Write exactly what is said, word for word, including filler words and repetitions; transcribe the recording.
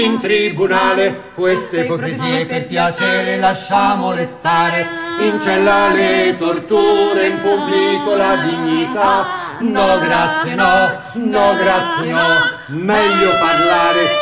in tribunale. Queste ipocrisie per piacere lasciamole stare. In cella le torture, in pubblico la dignità. No grazie no, no grazie no, meglio parlare